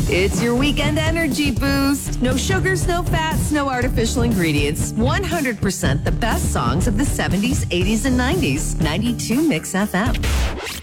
It's your weekend energy boost. No sugars, no fats, no artificial ingredients. 100% the best songs of the 70s, 80s, and 90s. 92 Mix FM.